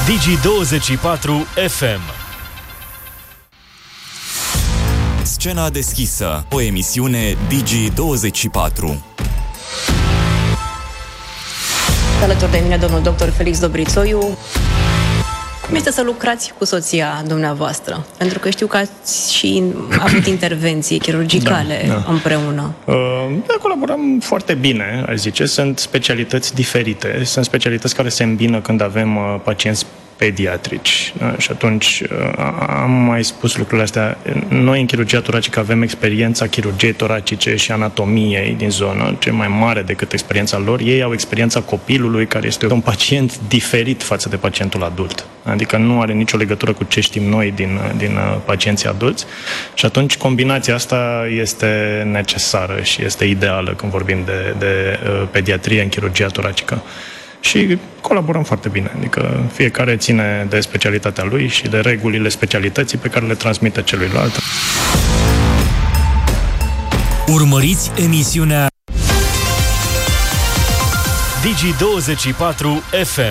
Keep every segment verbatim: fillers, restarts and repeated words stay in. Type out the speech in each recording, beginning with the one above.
Digi douăzeci și patru F M. Scena deschisă, o emisiune Digi douăzeci și patru. Alături de mine domnul doctor Felix Dobrițoiu. Cum este să lucrați cu soția dumneavoastră? Pentru că știu că ați și avut intervenții chirurgicale da, da. împreună. Da, colaborăm foarte bine, aș zice. Sunt specialități diferite. Sunt specialități care se îmbină când avem pacienți pediatrici. Da? Și atunci am mai spus lucrurile astea. Noi în chirurgia toracică avem experiența chirurgiei toracice și anatomiei din zonă, ce mai mare decât experiența lor. Ei au experiența copilului, care este un pacient diferit față de pacientul adult. Adică nu are nicio legătură cu ce știm noi din, din pacienții adulți. Și atunci combinația asta este necesară și este ideală când vorbim de, de pediatrie în chirurgia toracică. Și colaborăm foarte bine, adică fiecare ține de specialitatea lui și de regulile specialității pe care le transmite celuilalt. Urmăriți emisiunea Digi douăzeci și patru F M.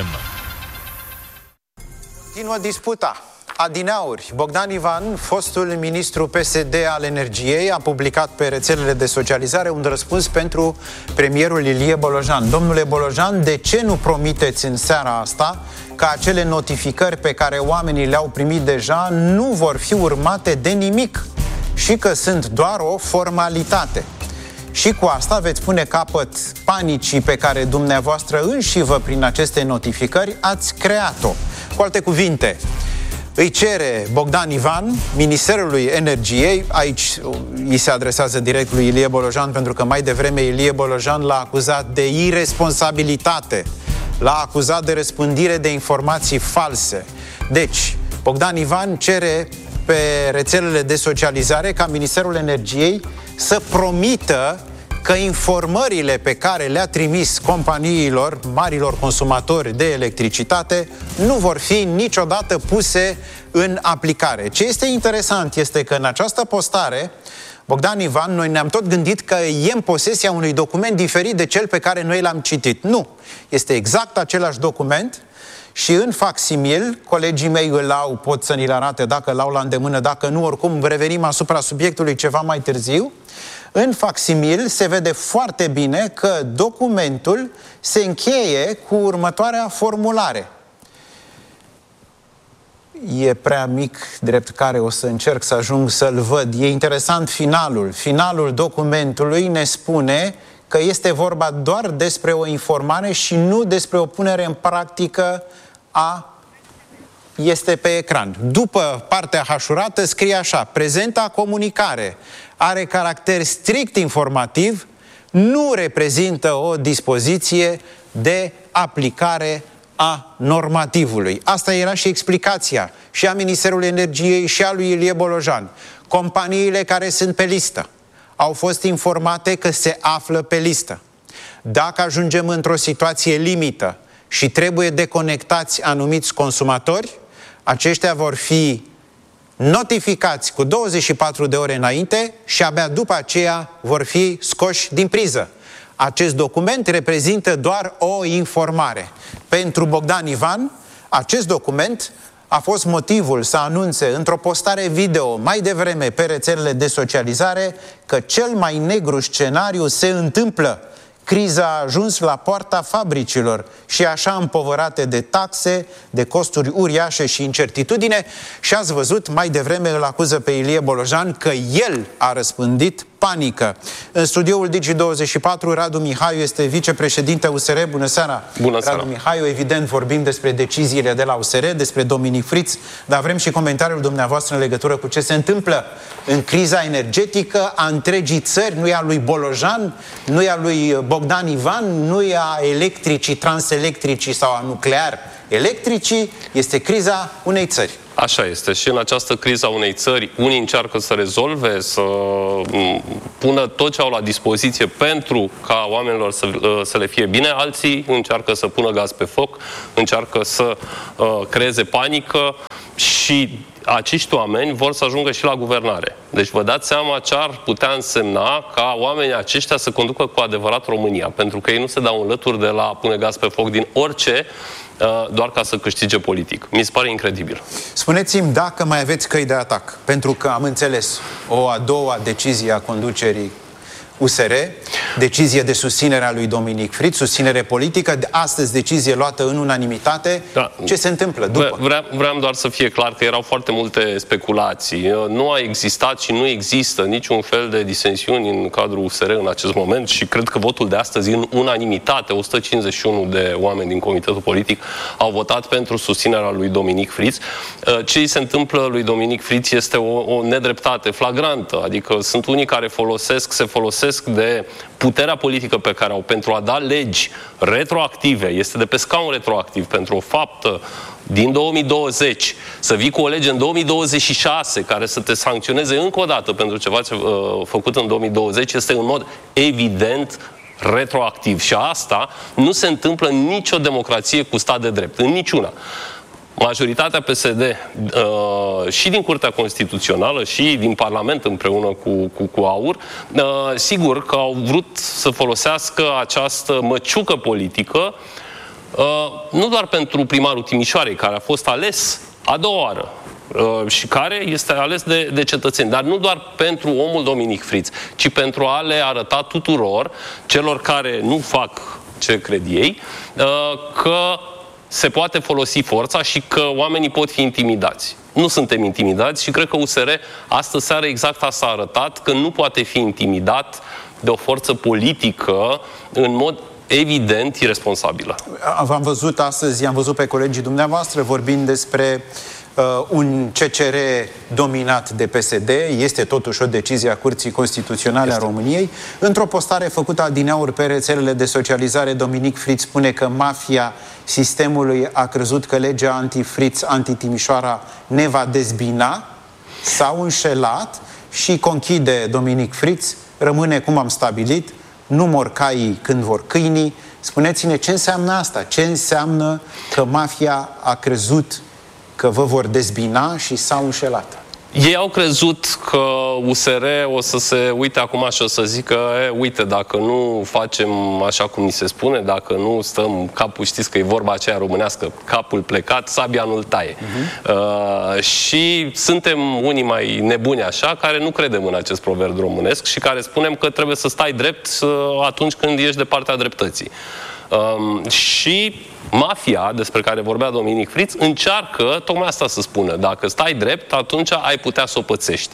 Continuă disputa. Adineauri, Bogdan Ivan, fostul ministru P S D al Energiei, a publicat pe rețelele de socializare un răspuns pentru premierul Ilie Bolojan. Domnule Bolojan, de ce nu promiteți în seara asta că acele notificări pe care oamenii le-au primit deja nu vor fi urmate de nimic și că sunt doar o formalitate? Și cu asta veți pune capăt panicii pe care dumneavoastră înși vă, prin aceste notificări, ați creat-o. Cu alte cuvinte, îi cere Bogdan Ivan, Ministerului Energiei, aici îi se adresează direct lui Ilie Bolojan, pentru că mai devreme Ilie Bolojan l-a acuzat de iresponsabilitate, l-a acuzat de răspândire de informații false. Deci, Bogdan Ivan cere pe rețelele de socializare ca Ministerul Energiei să promită că informările pe care le-a trimis companiilor, marilor consumatori de electricitate, nu vor fi niciodată puse în aplicare. Ce este interesant este că în această postare, Bogdan Ivan, noi ne-am tot gândit că e în posesia unui document diferit de cel pe care noi l-am citit. Nu. Este exact același document și în facsimil, colegii mei îl au, pot să ni-l arate dacă l-au la îndemână, dacă nu, oricum revenim asupra subiectului ceva mai târziu. În facsimil se vede foarte bine că documentul se încheie cu următoarea formulare. E prea mic, drept care o să încerc să ajung să-l văd. E interesant finalul. Finalul documentului ne spune că este vorba doar despre o informare și nu despre o punere în practică a... Este pe ecran. După partea hașurată scrie așa: prezenta comunicare are caracter strict informativ, nu reprezintă o dispoziție de aplicare a normativului. Asta era și explicația și a Ministerului Energiei și a lui Ilie Bolojan. Companiile care sunt pe listă au fost informate că se află pe listă. Dacă ajungem într-o situație limită și trebuie deconectați anumiți consumatori, aceștia vor fi notificați cu douăzeci și patru de ore înainte și abia după aceea vor fi scoși din priză. Acest document reprezintă doar o informare. Pentru Bogdan Ivan, acest document a fost motivul să anunțe într-o postare video mai devreme pe rețelele de socializare că cel mai negru scenariu se întâmplă. Criza a ajuns la poarta fabricilor și așa împovărate de taxe, de costuri uriașe și incertitudine, și ați văzut, mai devreme îl acuză pe Ilie Bolojan că el a răspândit panică. În studioul Digi douăzeci și patru, Radu Mihaiu este vicepreședinte U S R. Bună seara! Bună seara! Radu Mihaiu, evident vorbim despre deciziile de la U S R, despre Dominic Friț, dar vrem și comentariul dumneavoastră în legătură cu ce se întâmplă în criza energetică a întregii țări, nu e a lui Bolojan, nu e a lui Bogdan Ivan, nu e a electricii, transelectricii sau a nuclear electricii, este criza unei țări. Așa este. Și în această criză a unei țări, unii încearcă să rezolve, să pună tot ce au la dispoziție pentru ca oamenilor să, să le fie bine, alții încearcă să pună gaz pe foc, încearcă să uh, creeze panică și acești oameni vor să ajungă și la guvernare. Deci vă dați seama ce ar putea însemna ca oamenii aceștia să conducă cu adevărat România, pentru că ei nu se dau înlături de la pune gaz pe foc din orice, doar ca să câștige politic. Mi se pare incredibil. Spuneți-mi dacă mai aveți căi de atac, pentru că am înțeles o a doua decizie a conducerii U S R, decizie de susținere a lui Dominic Fritz, susținere politică, astăzi decizie luată în unanimitate. Da. Ce se întâmplă după? Vreau, vreau doar să fie clar că erau foarte multe speculații. Nu a existat și nu există niciun fel de disensiuni în cadrul U S R în acest moment și cred că votul de astăzi, în unanimitate, o sută cincizeci și unu de oameni din Comitetul Politic au votat pentru susținerea lui Dominic Fritz. Ce îi se întâmplă lui Dominic Fritz este o, o nedreptate flagrantă, adică sunt unii care folosesc, se folosesc de puterea politică pe care au pentru a da legi retroactive, este de pe scaun retroactiv pentru o faptă din două mii douăzeci, să vii cu o lege în două mii douăzeci și șase care să te sancționeze încă o dată pentru ceva ce uh, făcut în două mii douăzeci, este în mod evident retroactiv și asta nu se întâmplă în nicio democrație cu stat de drept, în niciuna. Majoritatea P S D uh, și din Curtea Constituțională și din Parlament împreună cu, cu, cu AUR, uh, sigur că au vrut să folosească această măciucă politică uh, nu doar pentru primarul Timișoarei, care a fost ales a doua oară uh, și care este ales de, de cetățeni, dar nu doar pentru omul Dominic Fritz, ci pentru a le arăta tuturor celor care nu fac ce cred ei, uh, că se poate folosi forța și că oamenii pot fi intimidați. Nu suntem intimidați și cred că U S R astă seară exact asta a arătat, că nu poate fi intimidat de o forță politică în mod evident irresponsabilă. V-am văzut astăzi, am văzut pe colegii dumneavoastră vorbind despre uh, un C C R dominat de P S D, este totuși o decizie a Curții Constituționale este. a României. Într-o postare făcută adineauri pe rețelele de socializare, Dominic Fritz spune că mafia sistemului a crezut că legea anti-Fritz, anti-Timișoara ne va dezbina, s-au înșelat și conchide Dominic Fritz, rămâne cum am stabilit, nu mor caii când vor câinii. Spuneți-ne ce înseamnă asta, ce înseamnă că mafia a crezut că vă vor dezbina și s-au înșelat. Ei au crezut că U S R o să se uite acum și o să zică e, uite, dacă nu facem așa cum ni se spune, dacă nu stăm capul, știți că e vorba aceea românească, capul plecat, sabia nu-l taie. Uh-huh. Uh, și suntem unii mai nebuni așa, care nu credem în acest proverb românesc și care spunem că trebuie să stai drept uh, atunci când ești de partea dreptății. Uh, și mafia, despre care vorbea Dominic Fritz, încearcă tocmai asta să spună. Dacă stai drept, atunci ai putea să o pățești.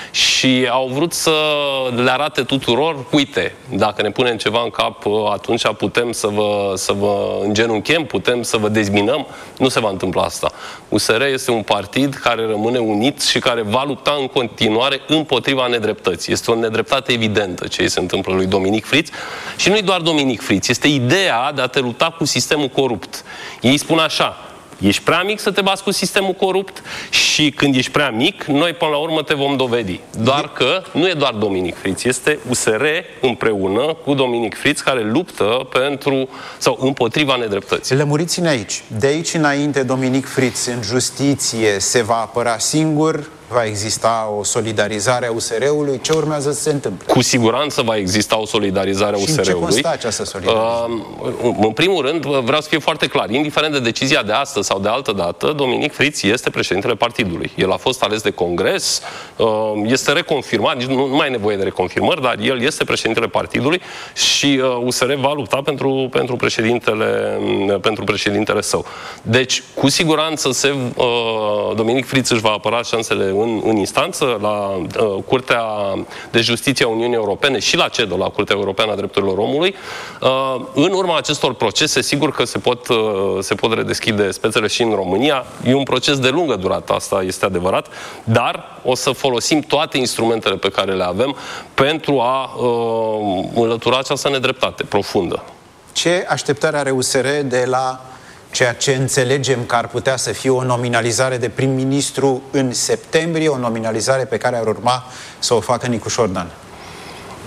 Și au vrut să le arate tuturor, uite, dacă ne punem ceva în cap, atunci putem să vă, să vă îngenunchem, putem să vă dezminăm. Nu se va întâmpla asta. U S R este un partid care rămâne unit și care va lupta în continuare împotriva nedreptății. Este o nedreptate evidentă ce îi se întâmplă lui Dominic Fritz. Și nu-i doar Dominic Fritz, este ideea de a te lupta cu sistemul corupt. Ei spun așa, ești prea mic să te bați cu sistemul corupt și când ești prea mic, noi până la urmă te vom dovedi. Doar că nu e doar Dominic Fritz, este U S R împreună cu Dominic Fritz care luptă pentru sau împotriva nedreptății. Lămuriți-ne aici. De aici înainte Dominic Fritz în justiție se va apăra singur? Va exista o solidarizare a U S R-ului? Ce urmează să se întâmple? Cu siguranță va exista o solidarizare a U S R-ului. Și în ce constă această solidarizare? Uh, în primul rând, vreau să fie foarte clar. Indiferent de decizia de astăzi sau de altă dată, Dominic Fritz este președintele partidului. El a fost ales de congres, uh, este reconfirmat, nici nu, nu mai e nevoie de reconfirmări, dar el este președintele partidului și uh, U S R va lupta pentru, pentru, președintele, uh, pentru președintele său. Deci, cu siguranță, se, uh, Dominic Fritz își va apăra șansele În, în instanță, la uh, Curtea de Justiție a Uniunii Europene și la C E D O, la Curtea Europeană a Drepturilor Omului. Uh, în urma acestor procese, sigur că se pot, uh, se pot redeschide spețele și în România. E un proces de lungă durată, asta este adevărat, dar o să folosim toate instrumentele pe care le avem pentru a uh, înlătura această nedreptate profundă. Ce așteptări are U S R de la ceea ce înțelegem că ar putea să fie o nominalizare de prim-ministru în septembrie, o nominalizare pe care ar urma să o facă Nicu Șordan?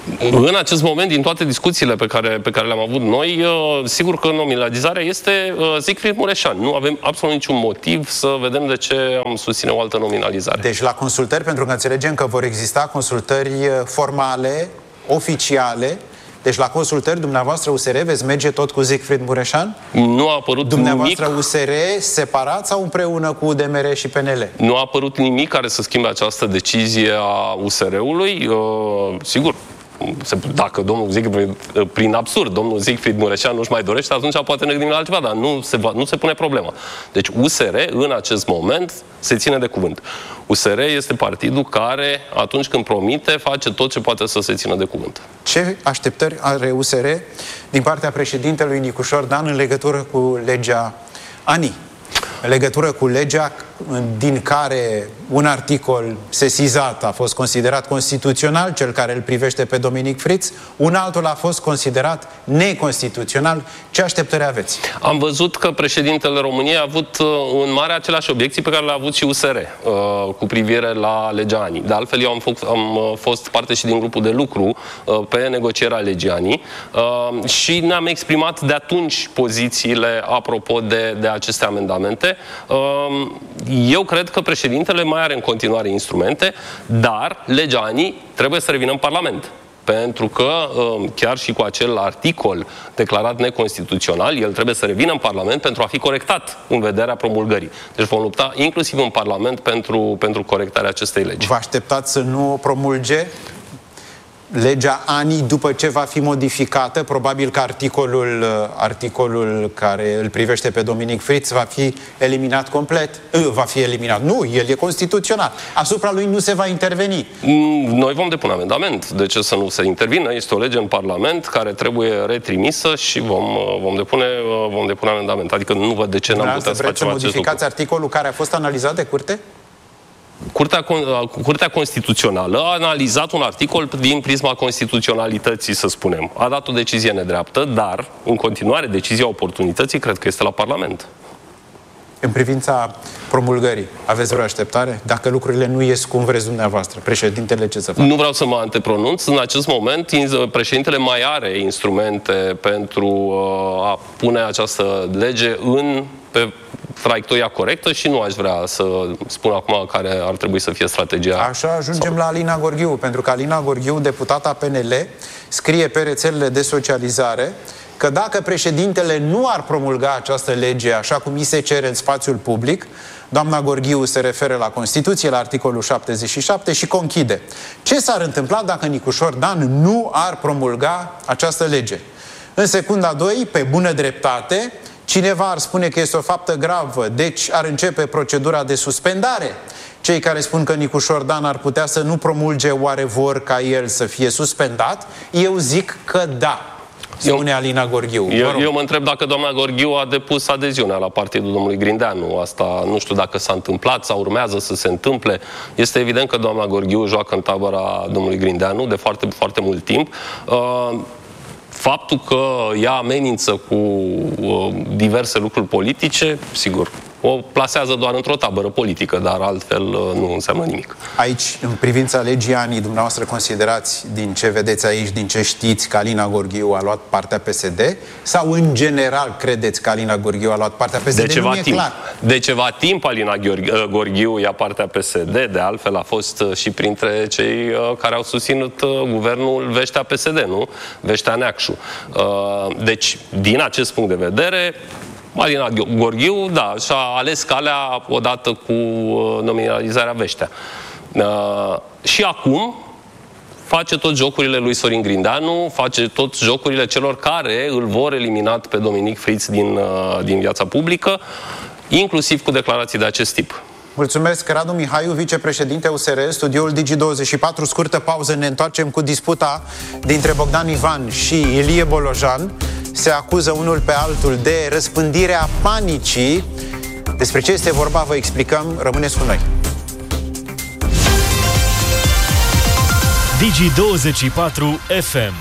În acest moment, din toate discuțiile pe care, pe care le-am avut noi, sigur că nominalizarea este Siegfried Mureșan. Nu avem absolut niciun motiv să vedem de ce am susține o altă nominalizare. Deci la consultări, pentru că înțelegem că vor exista consultări formale, oficiale, deci la consultări dumneavoastră U S R veți merge tot cu Siegfried Mureșan? Nu a apărut dumneavoastră nimic. U S R separat sau împreună cu U D M R și P N L? Nu a apărut nimic care să schimbe această decizie a U S R-ului. Uh, sigur, dacă domnul Siegfried, prin absurd, domnul Siegfried Mureșan nu-și mai dorește, atunci poate ne gândim la altceva, dar nu se, va, nu se pune problema. Deci U S R, în acest moment, se ține de cuvânt. U S R este partidul care, atunci când promite, face tot ce poate să se țină de cuvânt. Ce așteptări are U S R din partea președintelui Nicușor Dan în legătură cu legea A N I? În legătură cu legea din care un articol sesizat a fost considerat constituțional, cel care îl privește pe Dominic Fritz, un altul a fost considerat neconstituțional. Ce așteptări aveți? Am văzut că președintele României a avut în mare aceleași obiecții pe care le-a avut și U S R uh, cu privire la legea A N I. De altfel, eu am fost, am fost parte și din grupul de lucru uh, pe negocierea legii A N I uh, și ne-am exprimat de atunci pozițiile apropo de, de aceste amendamente. Uh, eu cred că președintele mai are în continuare instrumente, dar legea A N I trebuie să revină în Parlament. Pentru că chiar și cu acel articol declarat neconstituțional, el trebuie să revină în Parlament pentru a fi corectat în vederea promulgării. Deci vom lupta inclusiv în Parlament pentru, pentru corectarea acestei legi. Vă așteptați să nu o promulge legea A N I după ce va fi modificată? Probabil că articolul, articolul care îl privește pe Dominic Fritz va fi eliminat complet. Va fi eliminat. Nu, el e constituțional. Asupra lui nu se va interveni. Noi vom depune amendament. De ce să nu se intervină? Este o lege în Parlament care trebuie retrimisă și vom, vom, depune, vom depune amendament. Adică nu văd de ce n-am putea să facem acest lucru. Modificați articolul care a fost analizat de curte? Curtea, Curtea Constituțională a analizat un articol din prisma constituționalității, să spunem. A dat o decizie nedreaptă, dar, în continuare, decizia oportunității cred că este la Parlament. În privința promulgării, aveți vreo așteptare? Dacă lucrurile nu ies cum vreți dumneavoastră, președintele ce să facă? Nu vreau să mă antepronunț. În acest moment, președintele mai are instrumente pentru a pune această lege în pe traiectoria corectă și nu aș vrea să spun acum care ar trebui să fie strategia. Așa ajungem sau... la Alina Gorghiu, pentru că Alina Gorghiu, deputata P N L, scrie pe rețelele de socializare că dacă președintele nu ar promulga această lege așa cum îi se cere în spațiul public, doamna Gorghiu se referă la Constituție, la articolul șaptezeci și șapte și conchide. Ce s-ar întâmpla dacă Nicușor Dan nu ar promulga această lege? În secunda doi, pe bună dreptate, cineva ar spune că este o faptă gravă, deci ar începe procedura de suspendare. Cei care spun că Nicușor Dan ar putea să nu promulge, oare vor ca el să fie suspendat? Eu zic că da, spune eu, Alina Gorghiu. Eu, eu mă întreb dacă doamna Gorghiu a depus adeziunea la partidul domnului Grindeanu. Asta nu știu dacă s-a întâmplat sau urmează să se întâmple. Este evident că doamna Gorghiu joacă în tabăra domnului Grindeanu de foarte, foarte mult timp. Uh, Faptul că ea amenință cu uh, diverse lucruri politice, sigur, o plasează doar într-o tabără politică, dar altfel uh, nu înseamnă nimic. Aici, în privința legii A N I, dumneavoastră considerați, din ce vedeți aici, din ce știți, că Alina Gorghiu a luat partea P S D? Sau, în general, credeți că Alina Gorghiu a luat partea P S D? De ceva nu timp. Clar. De ceva timp Alina Gorghiu ia partea P S D, de altfel a fost și printre cei care au susținut guvernul Veștea P S D, nu? Veștea Neacșu. Deci, din acest punct de vedere, Alina Gorghiu, da, și-a ales calea odată cu nominalizarea Veștea. Și acum face tot jocurile lui Sorin Grindeanu, face tot jocurile celor care îl vor eliminat pe Dominic Fritz din, din viața publică, inclusiv cu declarații de acest tip. Mulțumesc, Radu Mihaiu, vicepreședinte U S R, studioul Digi douăzeci și patru. Scurtă pauză, ne întoarcem cu disputa dintre Bogdan Ivan și Ilie Bolojan. Se acuză unul pe altul de răspândirea panicii. Despre ce este vorba vă explicăm, rămâneți cu noi. Digi douăzeci și patru F M.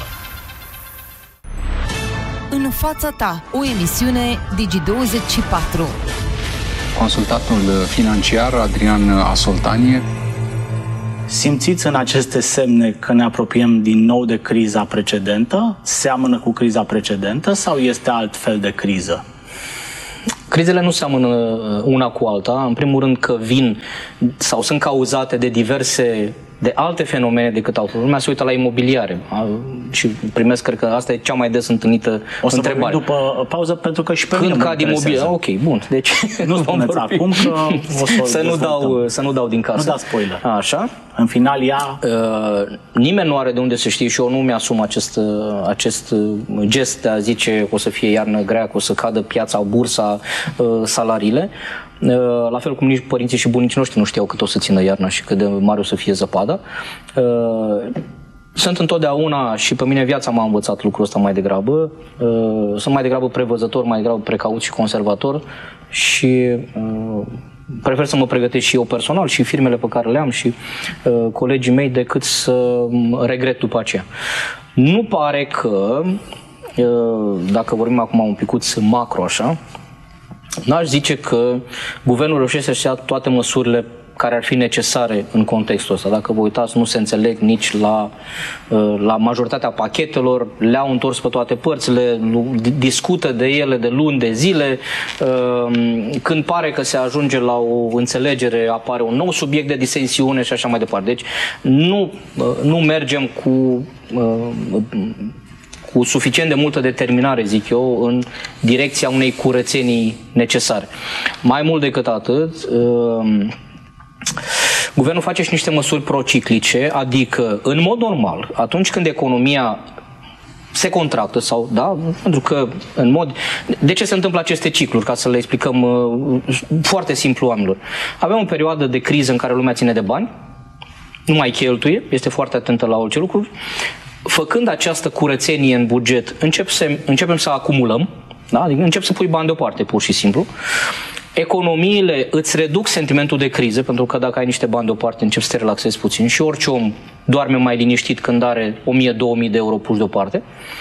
În fața ta, o emisiune Digi douăzeci și patru. Consultatul financiar Adrian Asoltanie Simțiți în aceste semne că ne apropiem din nou de criza precedentă? Seamănă cu criza precedentă sau este alt fel de criză? Crizele nu seamănă una cu alta. În primul rând că vin sau sunt cauzate de diverse, de alte fenomene decât auto. Lumea se uită la imobiliare și primesc, cred că asta e cea mai des întâlnită o să întrebare. după pauză, pentru că și pe Când mine cad imobiliare? Ok, bun. Deci nu spuneți acum că o să, să, nu dau, să nu dau din casă. Nu dați spoiler. Așa. În final, ea... Uh, nimeni nu are de unde să știe și eu nu mi-asum acest, acest gest de a zice că o să fie iarnă grea, că o să cadă piața, bursa, uh, salariile. Uh, la fel cum nici părinții și bunicii noștri nu știau cât o să țină iarna și cât de mare o să fie zăpada. Uh, Sunt întotdeauna, și pe mine viața m-a învățat lucrul ăsta mai degrabă, uh, sunt mai degrabă prevăzător, mai degrabă precaut și conservator și uh, prefer să mă pregătesc și eu personal și firmele pe care le am și uh, colegii mei decât să regret după aceea. Nu pare că, uh, dacă vorbim acum un picuț macro așa, n-aș zice că guvernul reușește să ia toate măsurile care ar fi necesare în contextul ăsta. Dacă vă uitați, nu se înțeleg nici la, la majoritatea pachetelor, le-au întors pe toate părțile, discută de ele de luni, de zile. Când pare că se ajunge la o înțelegere, apare un nou subiect de disensiune și așa mai departe. Deci nu, nu mergem cu... cu suficient de multă determinare, zic eu, în direcția unei curățenii necesare. Mai mult decât atât, guvernul face și niște măsuri prociclice, adică, în mod normal, atunci când economia se contractă sau, da, pentru că în mod... De ce se întâmplă aceste cicluri? Ca să le explicăm uh, foarte simplu oamenilor. Avem o perioadă de criză în care lumea ține de bani, nu mai cheltuie, este foarte atentă la orice lucruri. Făcând această curățenie în buget, încep să, începem să acumulăm, da? Adică încep să pui bani deoparte, pur și simplu. Economiile îți reduc sentimentul de criză, pentru că dacă ai niște bani deoparte, începi să te relaxezi puțin și orice om doarme mai liniștit când are o mie două mii de euro puși deoparte.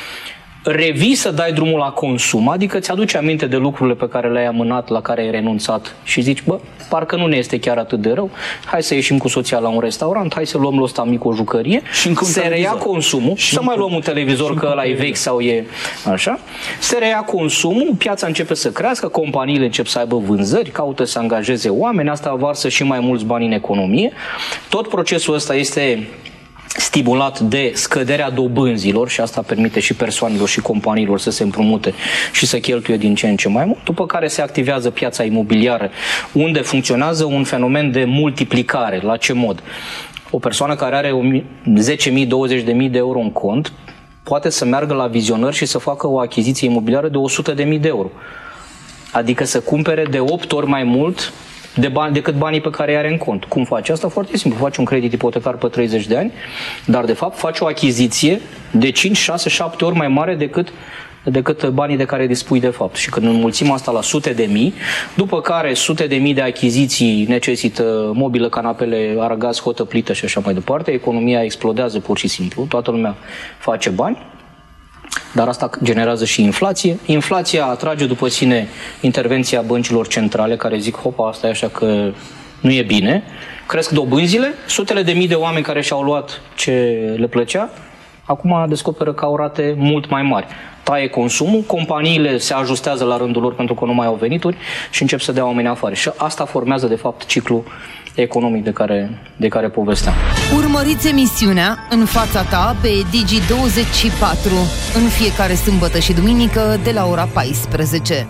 Revii să dai drumul la consum, adică ți-aduci aminte de lucrurile pe care le-ai amânat, la care ai renunțat și zici, bă, parcă nu ne este chiar atât de rău, hai să ieșim cu soția la un restaurant, hai să luăm la ăsta mic o jucărie, și se reia consumul, și să mai luăm un televizor că ăla e vechi sau e așa, se reia consumul, piața începe să crească, companiile încep să aibă vânzări, caută să angajeze oameni, asta varsă și mai mulți bani în economie. Tot procesul ăsta este stimulat de scăderea dobânzilor și asta permite și persoanelor și companiilor să se împrumute și să cheltuie din ce în ce mai mult, după care se activează piața imobiliară, unde funcționează un fenomen de multiplicare. La ce mod? O persoană care are zece mii, douăzeci de mii de euro în cont poate să meargă la vizionări și să facă o achiziție imobiliară de o sută de mii de euro. Adică să cumpere de opt ori mai mult de bani, decât banii pe care îi are în cont. Cum face asta? Foarte simplu. Faci un credit ipotecar pe treizeci de ani, dar de fapt faci o achiziție de cinci, șase, șapte ori mai mare decât, decât banii de care dispui de fapt. Și când înmulțim asta la sute de mii, după care sute de mii de achiziții necesită mobilă, canapele, argaz, hotă, plită și așa mai departe, economia explodează pur și simplu, toată lumea face bani, dar asta generează și inflație. Inflația atrage după sine intervenția băncilor centrale care zic, hopa, asta e așa că nu e bine. Cresc dobânzile, sutele de mii de oameni care și-au luat ce le plăcea, acum descoperă că au rate mult mai mari. Taie consumul, companiile se ajustează la rândul lor pentru că nu mai au venituri și încep să dea oamenii afară. Și asta formează, de fapt, ciclul economic de care, de care povesteam. Urmăriți emisiunea În fața ta pe Digi douăzeci și patru în fiecare sâmbătă și duminică de la ora paisprezece.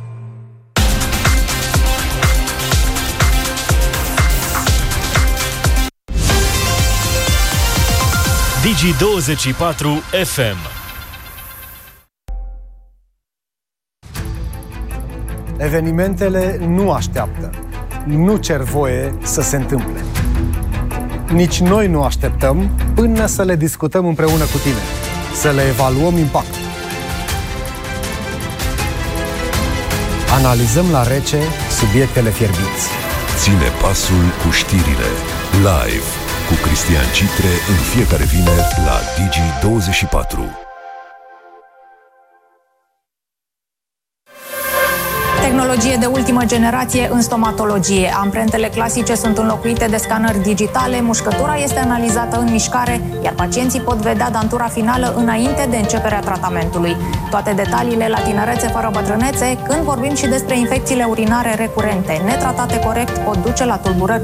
Digi douăzeci și patru F M. Evenimentele nu așteaptă. Nu cer voie să se întâmple. Nici noi nu așteptăm până să le discutăm împreună cu tine, să le evaluăm impactul. Analizăm la rece subiectele fierbinți. Ține pasul cu știrile. Live cu Cristian Citre în fiecare vineri la Digi douăzeci și patru. tehnologie de ultimă generație în stomatologie. Amprentele clasice sunt înlocuite de scanări digitale, mușcătura este analizată în mișcare, iar pacienții pot vedea dantura finală înainte de începerea tratamentului. Toate detaliile la Tinerețe fără bătrânețe, când vorbim și despre infecțiile urinare recurente, netratate corect, pot duce la tulburări